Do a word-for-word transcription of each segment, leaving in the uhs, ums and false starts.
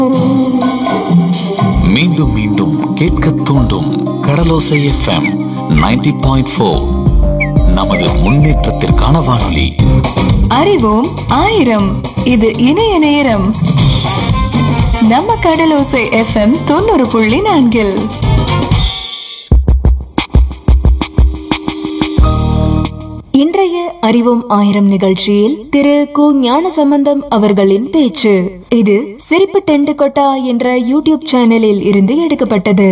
மீண்டும் மீண்டும் கேட்க தூண்டும் கடலோசை எஃப்எம் நைன்டி பாயிண்ட் ஃபோர். நமது முன்னேற்றத்திற்கான வானொலி. அறிவோம் ஆயிரம். இது இணைய நேரம். நம்ம கடலோசை எஃப்எம் தொண்ணூறு புள்ளி நான்கில் இன்றைய அறிவோம் ஆயிரம் நிகழ்ச்சியில் திரு கு ஞானசம்பந்தம் அவர்களின் பேச்சு. இது சிரிப்பு டென்ட் கொட்டா என்ற யூடியூப் சேனலில் இருந்து எடுக்கப்பட்டது.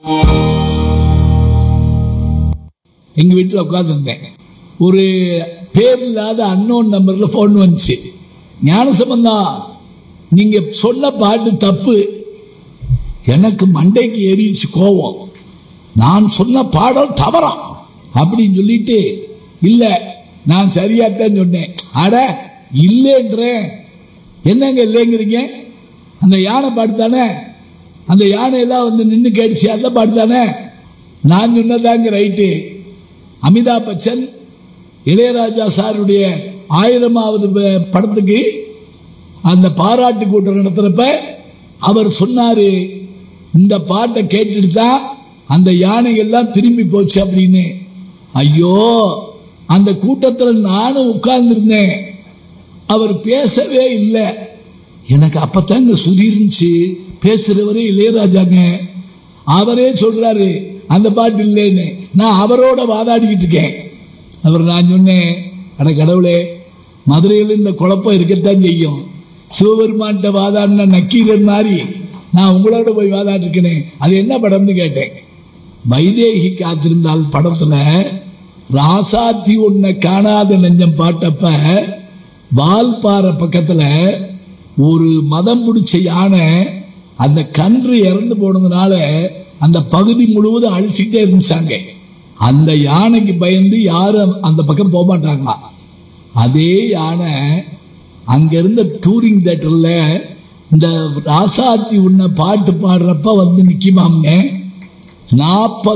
எங்க வீட்டில் உட்காந்துருந்தேன். ஒரு பேர் இல்லாத அன்னோன் நம்பர்ல போன் வந்துச்சு. ஞானசம்பந்தா, நீங்க சொன்ன பாட்டு தப்பு. எனக்கு மண்டைக்கு எரிச்சு கோவம். நான் சொன்ன பாடல் தவறா அப்படின்னு சொல்லிட்டு, இல்ல நான் சரியாத்தான் சொன்னேன். அட இல்லைன்றேன். என்னங்க இல்லைங்கிறீங்க? அந்த யானை பாட்டு தானே, அந்த யானை எல்லாம் வந்து நின்று கேட்டுச்சு, அந்த பாட்டு தானே. நான் சொன்னதாங்க ரைட்டு. அமிதாப் பச்சன் இளையராஜா சாருடைய ஆயிரமாவது படத்துக்கு அந்த பாராட்டு கூட்டம் நடத்துறப்ப அவர் சொன்னாரு, இந்த பாட்டை கேட்டுட்டு தான் அந்த யானைகள்லாம் திரும்பி போச்சு அப்படின்னு. ஐயோ, அந்த கூட்டத்தில் நானும் உட்கார்ந்துருந்தேன். அவர் பேசவே இல்லை. எனக்கு அப்பத்தாங்க சுதிர்ந்துச்சு. பேசுறவரே இளையராஜாங்க. அவரே சொல்றாரு அந்த பாட்டு இல்லைன்னு. நான் அவரோட வாதாடிக்கிட்டு இருக்கேன். அவர் நான் சொன்னேன், அட கடவுளே, மதுரையில் இந்த குழப்பம் இருக்கத்தான் செய்யும். சிவபெருமான்கிட்ட வாதாடின நக்கீரன் மாதிரி நான் உங்களோட போய் வாதாடி இருக்கேன். அது என்ன படம்னு கேட்டேன். வைதேகி காத்திருந்தால் படத்துல ராசாத்தி ஒன்ன காணாத நெஞ்சம் பாட்டப்ப வால்பாறை பக்கத்துல ஒரு மதம் பிடிச்ச யானை அந்த கன்று இறந்து போனதுனால அந்த பகுதி முழுவதும் அழிச்சுக்கிட்டே இருந்துச்சாங்க. அந்த யானைக்கு பயந்து யாரும் அந்த பக்கம் போக மாட்டாங்களா. அதே யானை அங்க இருந்த டூரிங் தியேட்டர்ல இந்த ராசாத்தி உன்ன பாட்டு பாடுறப்ப வந்து நிக்குமாங்க. நாற்பது